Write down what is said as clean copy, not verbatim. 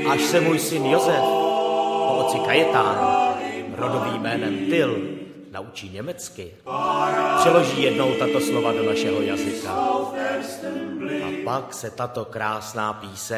až se můj syn Josef po otci Kajetánu, rodovým jménem Tyl, naučí německy, přeloží jednou tato slova do našeho jazyka. A pak se tato krásná píseň